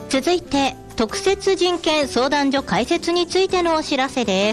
続いて特設人権相談所開設についてのお知らせです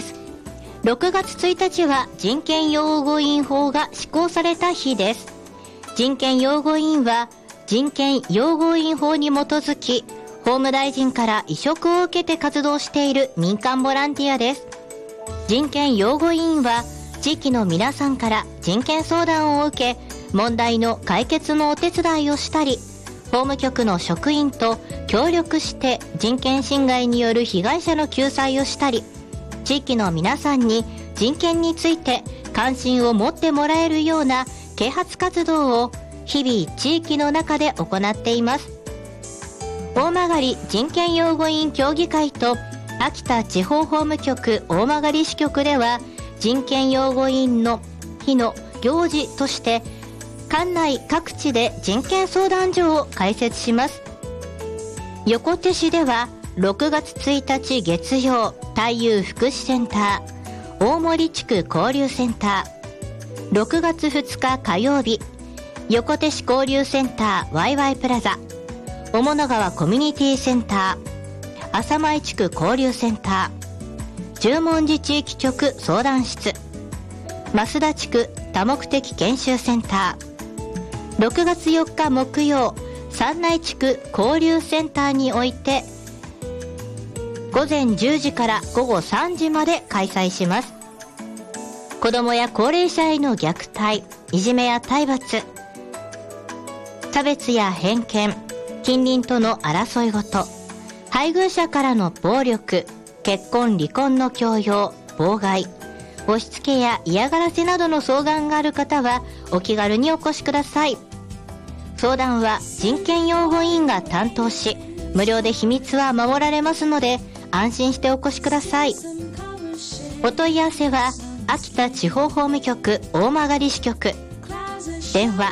。6月1日は人権擁護委員法が施行された日です。人権擁護委員は人権擁護委員法に基づき法務大臣から委嘱を受けて活動している民間ボランティアです。人権擁護委員は地域の皆さんから人権相談を受け、問題の解決のお手伝いをしたり、法務局の職員と協力して人権侵害による被害者の救済をしたり、地域の皆さんに人権について関心を持ってもらえるような啓発活動を日々地域の中で行っています。大曲人権擁護委員協議会と秋田地方法務局大曲支局では、人権擁護委員の日の行事として管内各地で人権相談所を開設します。横手市では6月1日月曜、太遊福祉センター、大森地区交流センター。6月2日火曜日、横手市交流センターワイワイプラザ、雄物川コミュニティセンター、浅前地区交流センター、十文字地域局相談室、増田地区多目的研修センター。6月4日木曜、山内地区交流センターにおいて午前10時から午後3時まで開催します。子どもや高齢者への虐待、いじめや体罰、差別や偏見、近隣との争いごと、配偶者からの暴力、結婚離婚の強要、妨害、押し付けや嫌がらせなどの相談がある方はお気軽にお越しください。相談は人権擁護委員が担当し、無料で秘密は守られますので安心してお越しください。お問い合わせは秋田地方法務局大曲支局、電話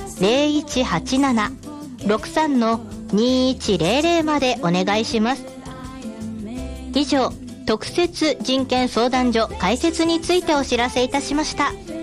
0187-63-2100 までお願いします。以上、特設人権相談所開設についてお知らせいたしました。